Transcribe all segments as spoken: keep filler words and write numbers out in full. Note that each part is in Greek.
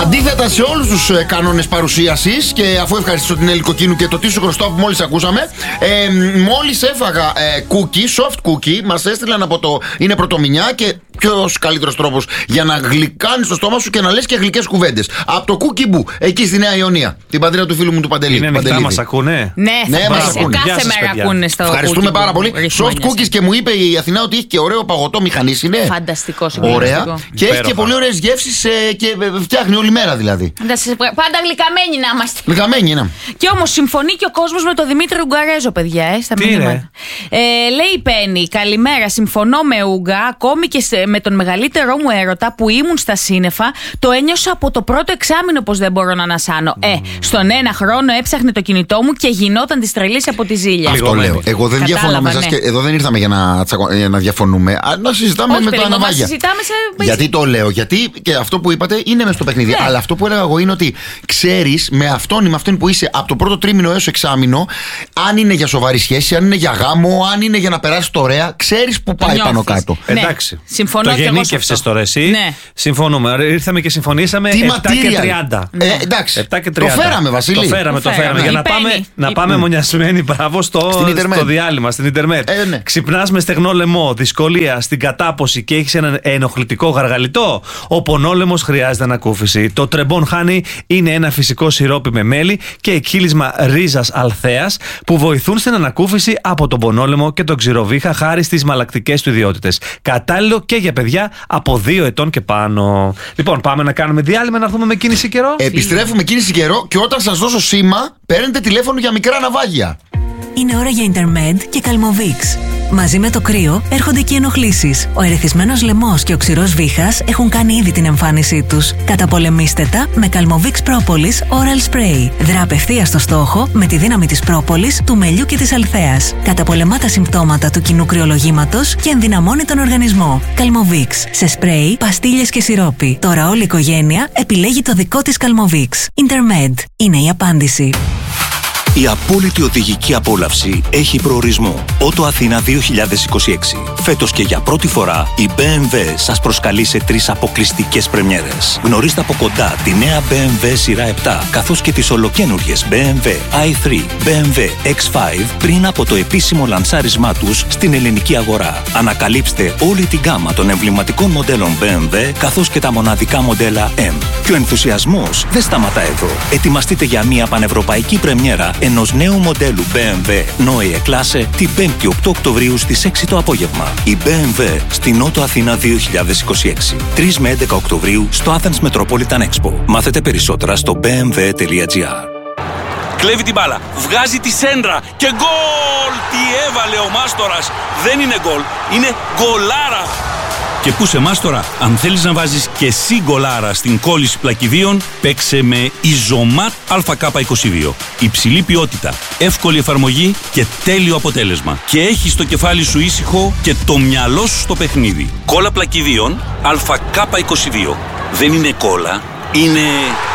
Αντίθετα σε όλους τους ε, κανόνες παρουσίασης, και αφού ευχαριστήσω την Έλλη Κοκκίνου και το τι σου χρωστάω που μόλις ακούσαμε, ε, μόλις έφαγα ε, cookie, soft cookie, μας έστειλαν από το είναι πρωτομηνιά και ποιος καλύτερος τρόπος για να γλυκάνεις το στόμα σου και να λες και γλυκές κουβέντες. Από το Cookie Boo, εκεί στη Νέα Ιωνία. Την πατρίδα του φίλου μου του Παντελή. Είναι ανοιχτά, μας ακούνε. Ναι, ναι, μας ακούνε. Κάθε μέρα ακούνε στο Ευχαριστούμε Cookie πάρα Boo. πολύ. Soft cookies, και μου είπε η Αθηνά ότι έχει και ωραίο παγωτό μηχανής. Είναι φανταστικό, ωραία. Και έχει και πολύ ωραίες γεύσεις και φτιάχνει όλη μέρα δηλαδή. Πάντα γλυκαμένοι να είμαστε. Γλυκαμένοι, ναι. Και όμως συμφωνεί και ο κόσμος με τον Δημήτρη Ουγγαρέζο, παιδιά, ε, στα μηνύματα. Ε, λέει η Πέννη, καλημέρα. Συμφωνώ με Ουγγα, ακόμη και σε, με τον μεγαλύτερο μου έρωτα που ήμουν στα σύννεφα, το ένιωσα από το πρώτο εξάμηνο πως δεν μπορώ να ανασάνω. Mm. Ε, στον ένα χρόνο έψαχνε το κινητό μου και γινόταν τη τρελής από τη ζήλια. Αυτό λέω. Εγώ δεν διαφωνώ με εσάς, και εδώ δεν ήρθαμε για να, για να διαφωνούμε, να συζητάμε. Όχι, με τα ναυάγια. Σε... Γιατί το λέω, γιατί και αυτό που είπατε είναι μες στο παιχνίδι. Ναι. Αλλά αυτό που έλεγα εγώ είναι ότι ξέρεις με αυτόν ή με αυτόν που είσαι από το πρώτο τρίμηνο έως εξάμηνο, αν είναι για σοβαρή σχέση, αν είναι για γάμο, αν είναι για να περάσει το ωραία, ξέρεις που πάει πάνω κάτω. Ναι. Εντάξει. Συμφωνώ. Το γενίκευσες τώρα εσύ. Ναι. Συμφωνούμε. Ήρθαμε και συμφωνήσαμε επτά και τριάντα. Ε, εντάξει. επτά και τριάντα. Το φέραμε, Βασίλη. Το φέραμε, το, το φέραμε. φέραμε. Για να πάμε, να πάμε μονιασμένοι, μπράβο, στο, στο διάλειμμα, στην Ιντερνετ. Ε, ναι. Ξυπνάς με στεγνό λαιμό, δυσκολία στην κατάποση και έχεις ένα ενοχλητικό γαργαλιτό. Ο πονόλαιμος χρειάζεται ανακούφιση. Το Trebon Honey είναι ένα φυσικό σιρόπι με μέλι και εκχύλισμα ρίζας αλθέας που βοηθούν στην ανακούφιση από τον πονόλαιμο και τον ξηροβίχα χάρη στις μαλακτικές του ιδιότητες. Κατάλληλο και για παιδιά από δύο ετών και πάνω. Λοιπόν, πάμε να κάνουμε διάλειμμα, να έρθουμε με κίνηση καιρό. Επιστρέφουμε κίνηση καιρό και όταν σας δώσω σήμα, παίρνετε τηλέφωνο για μικρά ναυάγια. Είναι ώρα για Intermed και Calmovix. Μαζί με το κρύο έρχονται και οι ενοχλήσεις. Ο ερεθισμένος λαιμός και ο ξηρός βήχας έχουν κάνει ήδη την εμφάνισή τους. Καταπολεμήστε τα με Calmovix Propolis Oral Spray. Δρά απευθείας στο στόχο με τη δύναμη της πρόπολης, του μελιού και της αλθέας. Καταπολεμά τα συμπτώματα του κοινού κρυολογήματος και ενδυναμώνει τον οργανισμό. Calmovix σε σπρέι, παστίλες και σιρόπι. Τώρα όλη η οικογένεια επιλέγει το δικό της Calmovix. Intermed είναι η απάντηση. Η απόλυτη οδηγική απόλαυση έχει προορισμό. Ότο Αθήνα δύο χιλιάδες είκοσι έξι. Φέτος και για πρώτη φορά η μπι εμ ντάμπλιου σας προσκαλεί σε τρεις αποκλειστικές πρεμιέρες. Γνωρίστε από κοντά τη νέα μπι εμ ντάμπλιου σειρά επτά, καθώς και τις ολοκένουργιες μπι εμ ντάμπλιου άι θρι, μπι εμ ντάμπλιου εξ φάιβ πριν από το επίσημο λανσάρισμά τους στην ελληνική αγορά. Ανακαλύψτε όλη την γκάμα των εμβληματικών μοντέλων μπι εμ ντάμπλιου, καθώς και τα μοναδικά μοντέλα M. Και ο ενθουσιασμός δεν σταματά εδώ. Ετοιμαστείτε για μια πανευρωπαϊκή πρεμιέρα ενός νέου μοντέλου μπι εμ ντάμπλιου Neue Klasse την πέμπτη οκτώ Οκτωβρίου στις έξι το απόγευμα. Η μπι εμ ντάμπλιου στην Νότο Αθήνα δύο χιλιάδες είκοσι έξι. τρεις με έντεκα Οκτωβρίου στο Athens Metropolitan Expo. Μάθετε περισσότερα στο μπι εμ ντάμπλιου τελεία τζι άρ. Κλέβει την μπάλα, βγάζει τη σέντρα και γκολ! Τι έβαλε ο Μάστορας! Δεν είναι γκολ, είναι γκολάρα! Και πού σε Μάστορα, αν θέλεις να βάζεις και εσύ γκολάρα στην κόλληση πλακιδίων, παίξε με Ιζωμάτ Α Κ είκοσι δύο. Υψηλή ποιότητα, εύκολη εφαρμογή και τέλειο αποτέλεσμα. Και έχεις το κεφάλι σου ήσυχο και το μυαλό σου στο παιχνίδι. Κόλλα πλακιδίων Α Κ είκοσι δύο. Δεν είναι κόλλα, είναι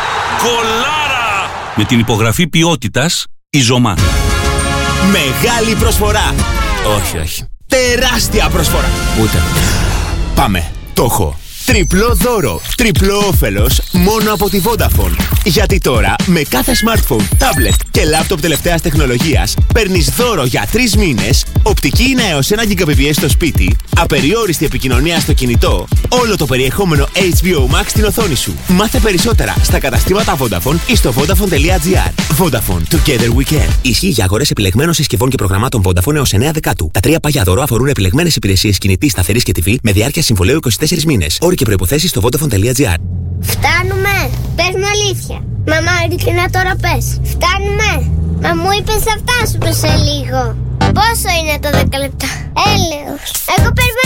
γκολάρα! Με την υπογραφή ποιότητας Ιζωμάτ. Μεγάλη προσφορά! Όχι, όχι. Τεράστια προσφορά! Ούτε. Πάμε, το έχω. Τριπλό δώρο, τριπλό όφελος μόνο από τη Vodafone. Γιατί τώρα με κάθε smartphone, tablet και laptop τελευταίας τεχνολογίας παίρνεις δώρο για τρεις μήνες, οπτική ίνα έως ένα γιγαμπιτ στο σπίτι, απεριόριστη επικοινωνία στο κινητό, όλο το περιεχόμενο έιτς μπι ο Max στην οθόνη σου. Μάθε περισσότερα στα καταστήματα Vodafone ή στο vodafone τελεία τζι άρ. Vodafone, together we can. Ισχύει για αγορές επιλεγμένων συσκευών και προγραμμάτων Vodafone έως εννέα Δεκάτου. Τα τρία παγιά δώρο αφορούν επιλεγμένες υπηρεσίες κινητής, σταθερής και τι βι με διάρκεια συμβολαίου είκοσι τέσσερις μήνες. Όροι και προϋποθέσεις στο vodafone τελεία τζι άρ. Φτάνουμε! Πες μου αλήθεια. Μαμά, ειλικρινά τώρα πες. Φτάνουμε! Μα μου είπες θα φτάσουμε σε λίγο. Πόσο είναι το δέκα λεπτά? Έλεος. Εγώ περιμένω